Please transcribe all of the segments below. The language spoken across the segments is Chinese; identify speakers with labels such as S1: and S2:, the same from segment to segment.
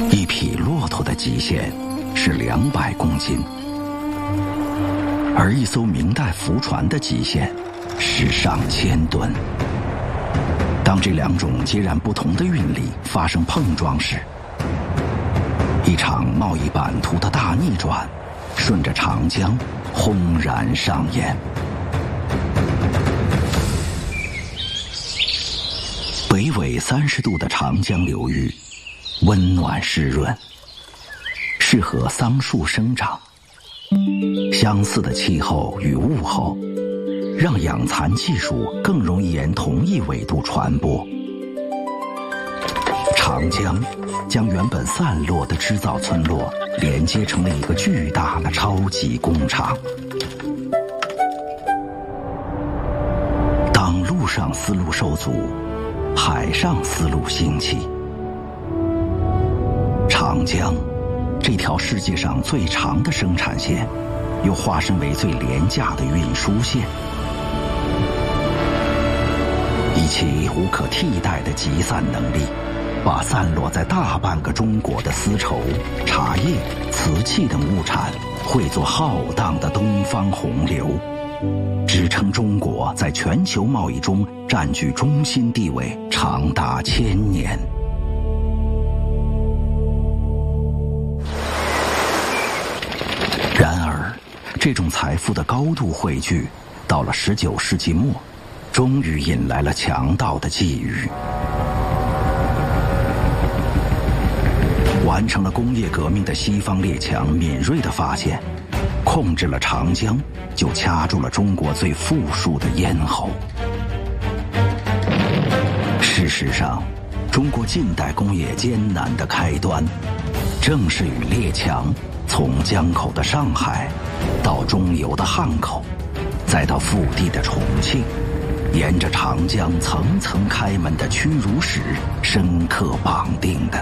S1: 一匹骆驼的极限是200公斤，而一艘明代浮船的极限是上千吨。当这2种截然不同的运力发生碰撞时，一场贸易版图的大逆转顺着长江轰然上演。北纬30度的长江流域温暖湿润，适合桑树生长。相似的气候与物候，让养蚕技术更容易沿同一纬度传播。长江将原本散落的织造村落连接成了一个巨大的超级工厂。当陆上丝路受阻，海上丝路兴起。长江这条世界上最长的生产线，又化身为最廉价的运输线。以其无可替代的集散能力，把散落在大半个中国的丝绸、茶叶、瓷器等物产汇作浩荡的东方洪流，支撑中国在全球贸易中占据中心地位长达1000年。然而，这种财富的高度汇聚，到了19世纪末，终于引来了强盗的觊觎。完成了工业革命的西方列强敏锐地发现，控制了长江，就掐住了中国最富庶的咽喉。事实上，中国近代工业艰难的开端，正是与列强从江口的上海，到中游的汉口，再到腹地的重庆，沿着长江层层开门的屈辱史深刻绑定的。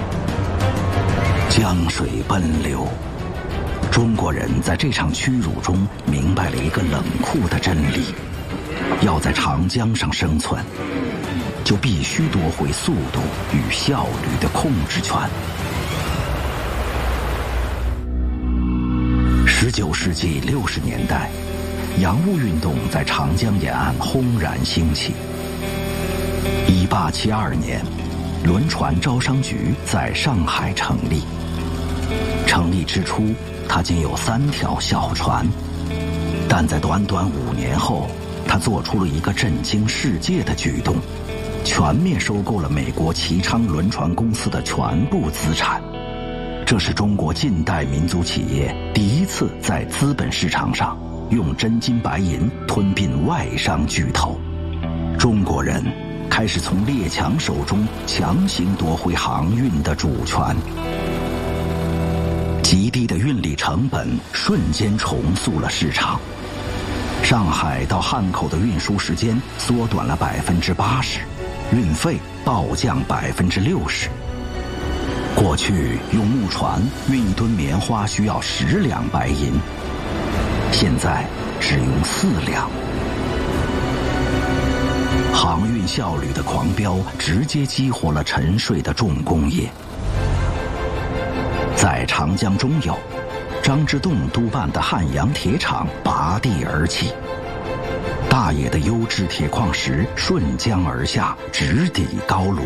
S1: 江水奔流，中国人在这场屈辱中明白了一个冷酷的真理：要在长江上生存，就必须夺回速度与效率的控制权。19世纪60年代，洋务运动在长江沿岸轰然兴起。1872年，轮船招商局在上海成立。成立之初，它仅有3条小船，但在短短5年后，它做出了一个震惊世界的举动，全面收购了美国齐昌轮船公司的全部资产。这是中国近代民族企业第一次在资本市场上用真金白银吞并外商巨头。中国人开始从列强手中强行夺回航运的主权。极低的运力成本瞬间重塑了市场。上海到汉口的运输时间缩短了80%，运费暴降60%。过去用木船运1吨棉花需要10两白银，现在只用4两。航运效率的狂飙直接激活了沉睡的重工业。在长江中游，张之洞督办的汉阳铁厂拔地而起，大冶的优质铁矿石顺江而下，直抵高卢。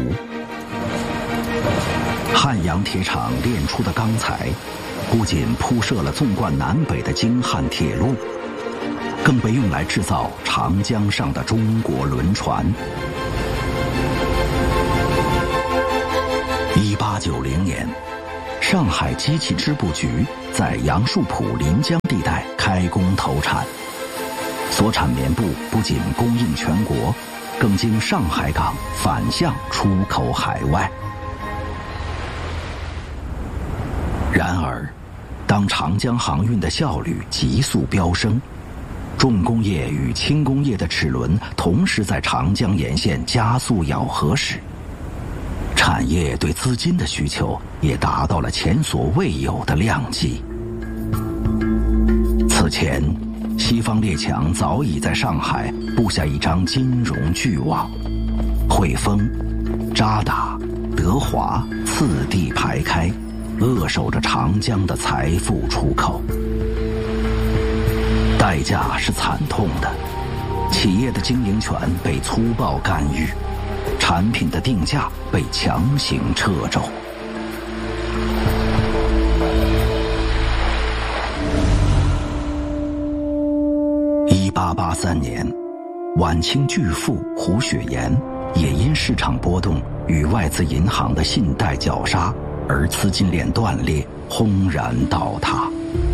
S1: 汉阳铁厂炼出的钢材，不仅铺设了纵贯南北的京汉铁路，更被用来制造长江上的中国轮船。1890年，上海机器织布局在杨树浦临江地带开工投产，所产棉布不仅供应全国，更经上海港反向出口海外。然而，当长江航运的效率急速飙升，重工业与轻工业的齿轮同时在长江沿线加速咬合时，产业对资金的需求也达到了前所未有的量级。此前，西方列强早已在上海布下一张金融巨网，汇丰、渣打、 德华次第排开，扼守着长江的财富出口。代价是惨痛的，企业的经营权被粗暴干预，产品的定价被强行掣肘。1883年，晚清巨富胡雪岩也因市场波动与外资银行的信贷绞杀而资金链断裂，轰然倒塌。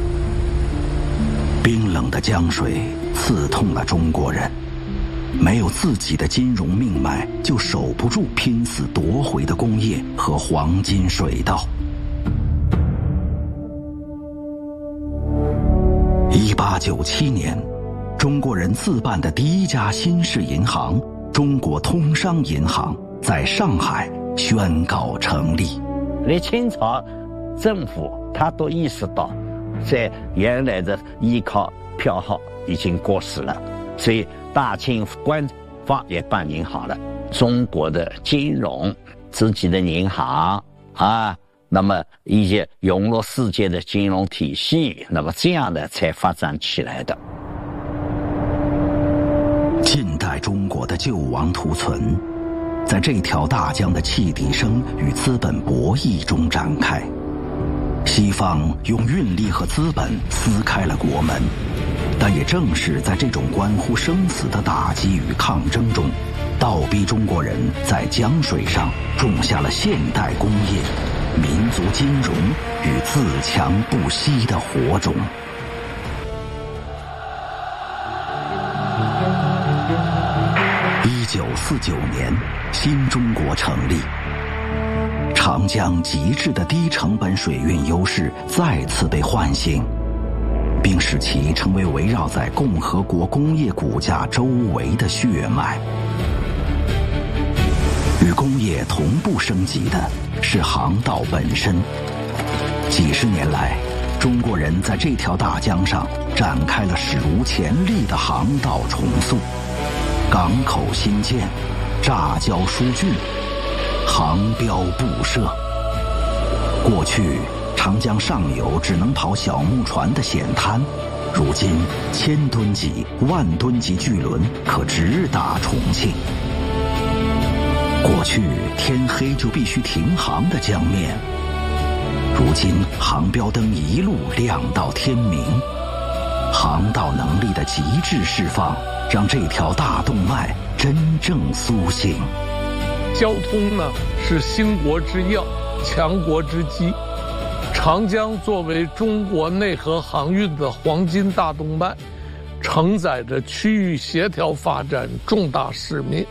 S1: 冰冷的江水刺痛了中国人，没有自己的金融命脉，就守不住拼死夺回的工业和黄金水道。1897年，中国人自办的第一家新式银行——中国通商银行，在上海宣告成立。
S2: 连清朝政府他都意识到，在原来的依靠票号已经过时了，所以大清官方也办银行了。中国的金融自己的银行啊，那么一些融入世界的金融体系，那么这样的才发展起来的。
S1: 近代中国的救亡图存，在这条大江的汽笛声与资本博弈中展开。西方用运力和资本撕开了国门，但也正是在这种关乎生死的打击与抗争中，倒逼中国人在江水上种下了现代工业、民族金融与自强不息的火种。1949年，新中国成立。长江极致的低成本水运优势再次被唤醒，并使其成为围绕在共和国工业骨架周围的血脉。与工业同步升级的是航道本身。几十年来，中国人在这条大江上展开了史无前例的航道重塑，港口新建，炸礁疏浚，航标布设。过去长江上游只能跑小木船的险滩，如今1000吨级、10000吨级巨轮可直达重庆。过去天黑就必须停航的江面，如今航标灯一路亮到天明。航道能力的极致释放，让这条大动脉真正苏醒。
S3: 交通呢，是兴国之要，强国之基。长江作为中国内河航运的黄金大动脉，承载着区域协调发展重大使命。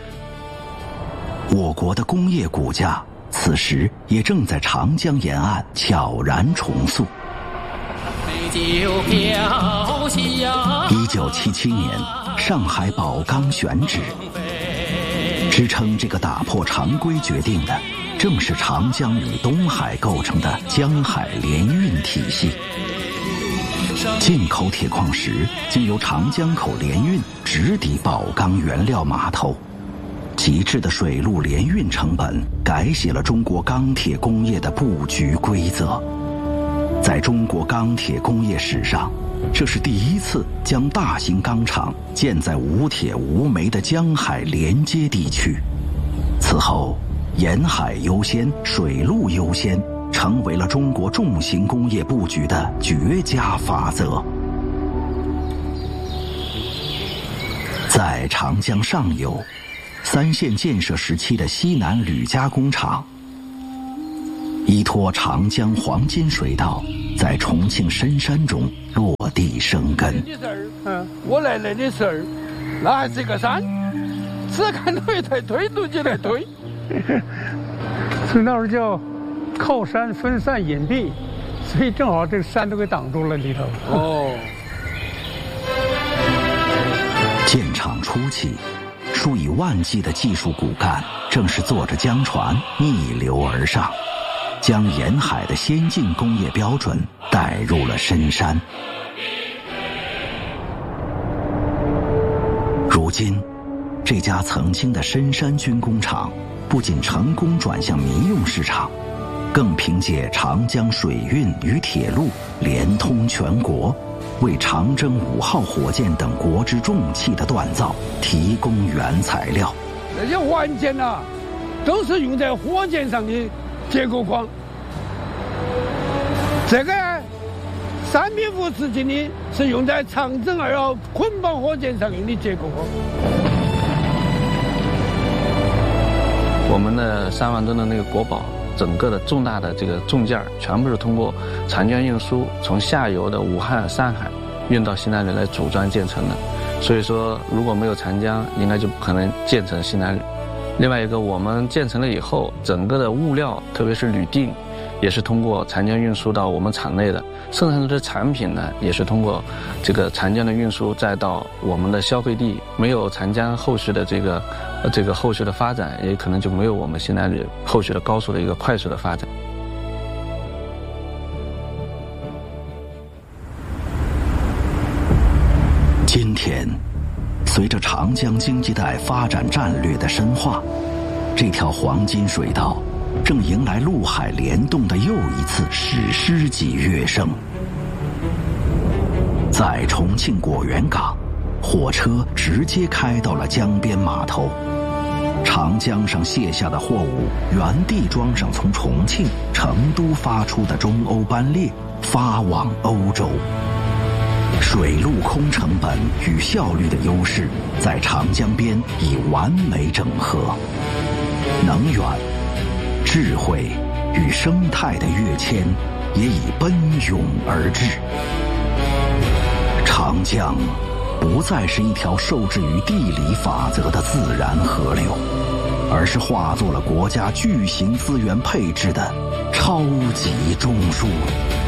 S1: 我国的工业骨架此时也正在长江沿岸悄然重塑。1977年，上海宝钢选址，支撑这个打破常规决定的，正是长江与东海构成的江海联运体系。进口铁矿石经由长江口联运直抵宝钢原料码头。极致的水陆联运成本改写了中国钢铁工业的布局规则。在中国钢铁工业史上，这是第一次将大型钢厂建在无铁无煤的江海连接地区。此后，沿海优先、水陆优先成为了中国重型工业布局的绝佳法则。在长江上游，3线建设时期的西南铝加工厂，依托长江黄金水道，在重庆深山中落地生根。
S3: 我来了的时候，那还是个山，只看推动就来推。
S4: 所以那会儿叫靠山分散隐蔽，所以正好这个山都给挡住了里头。
S3: 哦。
S1: 建厂初期，数以万计的技术骨干正是坐着江船逆流而上，将沿海的先进工业标准带入了深山。如今， 这家曾经的深山军工厂不仅成功转向民用市场，更凭借长江水运与铁路连通全国，为长征5号火箭等国之重器的锻造提供原材料。
S4: 这些环件啊，都是用在火箭上的结构框。这个3米5直径的是用在长征2号捆绑火箭上用的结构框。
S5: 我们的3万吨的那个国宝，整个的重大的这个重件全部是通过长江运输从下游的武汉、上海运到西南旅来组装建成的。所以说，如果没有长江，应该就不可能建成西南旅。另外一个，我们建成了以后，整个的物料，特别是铝锭，也是通过长江运输到我们厂内的。生产的产品呢，也是通过这个长江的运输再到我们的消费地。没有长江后续的这个后续的发展，也可能就没有我们西南旅后续的高速的一个快速的发展。
S1: 今天，随着长江经济带发展战略的深化，这条黄金水道正迎来陆海联动的又一次史诗级跃升。在重庆果园港，火车直接开到了江边码头，长江上卸下的货物原地装上从重庆、成都发出的中欧班列，发往欧洲。水陆空成本与效率的优势在长江边已完美整合，能源、智慧与生态的跃迁也已奔涌而至。长江不再是一条受制于地理法则的自然河流，而是化作了国家巨型资源配置的超级中枢。